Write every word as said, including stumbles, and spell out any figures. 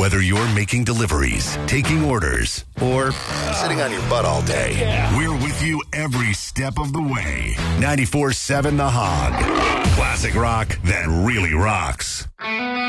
Whether you're making deliveries, taking orders, or sitting on your butt all day, yeah. We're with you every step of the way. ninety-four seven The Hog. Classic rock that really rocks.